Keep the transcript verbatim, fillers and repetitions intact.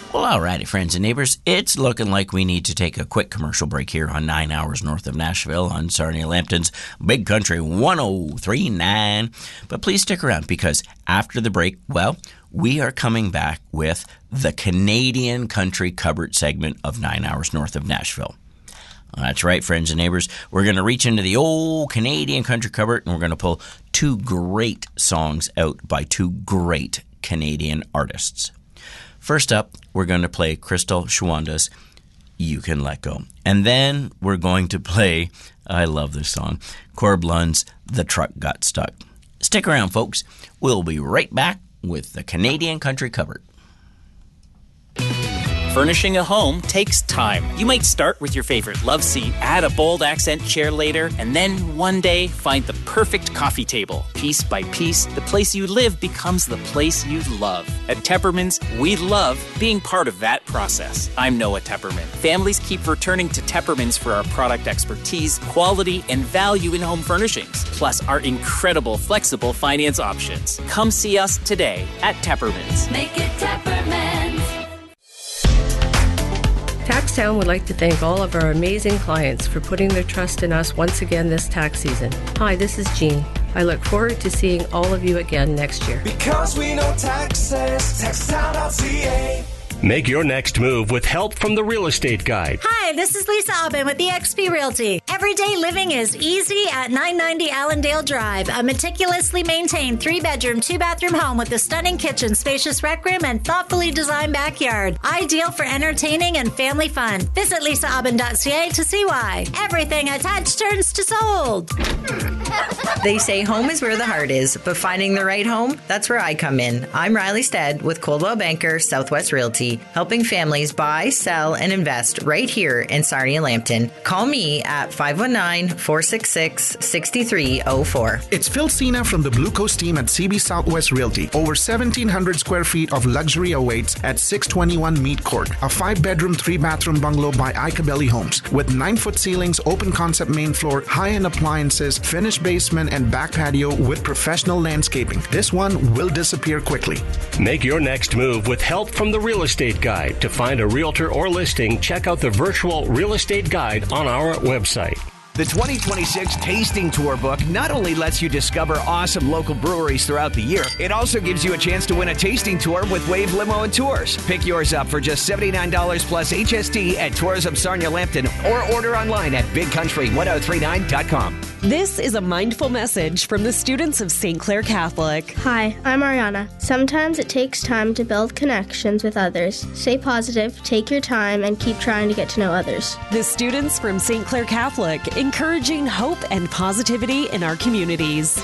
Well, alrighty, friends and neighbors, it's looking like we need to take a quick commercial break here on nine hours north of Nashville on Sarnia Lambton's Big Country one oh three point nine. But please stick around because after the break, well, we are coming back with the Canadian Country Cupboard segment of nine hours north of Nashville. That's right, friends and neighbors. We're going to reach into the old Canadian Country Cupboard and we're going to pull two great songs out by two great Canadian artists. First up, we're going to play Crystal Shawanda's You Can Let Go. And then we're going to play, I love this song, Corb Lund's The Truck Got Stuck. Stick around, folks. We'll be right back with the Canadian Country Cupboard. Furnishing a home takes time. You might start with your favorite love seat, add a bold accent chair later, and then one day find the perfect coffee table. Piece by piece, the place you live becomes the place you love. At Tepperman's, we love being part of that process. I'm Noah Tepperman. Families keep returning to Tepperman's for our product expertise, quality, and value in home furnishings, plus our incredible flexible finance options. Come see us today at Tepperman's. Make it Tepperman's. TaxTown would like to thank all of our amazing clients for putting their trust in us once again this tax season. Hi, this is Jean. I look forward to seeing all of you again next year. Because we know taxes, tax town dot c a. Make your next move with help from the Real Estate Guide. Hi, this is Lisa Aubin with E X P Realty. Everyday living is easy at nine ninety Allendale Drive. A meticulously maintained three-bedroom, two-bathroom home with a stunning kitchen, spacious rec room, and thoughtfully designed backyard. Ideal for entertaining and family fun. Visit lisa aubin dot c a to see why. Everything attached turns to sold. They say home is where the heart is, but finding the right home, that's where I come in. I'm Riley Stead with Coldwell Banker Southwest Realty, helping families buy, sell, and invest right here in Sarnia Lambton. Call me at five one nine, four six six, six three zero four. It's Phil Cena from the Blue Coast team at C B Southwest Realty. Over seventeen hundred square feet of luxury awaits at six twenty-one Mead Court, a five-bedroom, three-bathroom bungalow by Icabelli Homes with nine-foot ceilings, open concept main floor, high-end appliances, finished basement, and back patio with professional landscaping. This one will disappear quickly. Make your next move with help from the Real Estate Guide. To find a realtor or listing, check out the virtual Real Estate Guide on our website. The twenty twenty-six Tasting Tour book not only lets you discover awesome local breweries throughout the year, it also gives you a chance to win a tasting tour with Wave Limo and Tours. Pick yours up for just seventy-nine dollars plus H S T at Tourism Sarnia Lambton or order online at big country one oh three nine dot com. This is a mindful message from the students of Saint Clair Catholic. Hi, I'm Ariana. Sometimes it takes time to build connections with others. Stay positive, take your time, and keep trying to get to know others. The students from Saint Clair Catholic, encouraging hope and positivity in our communities.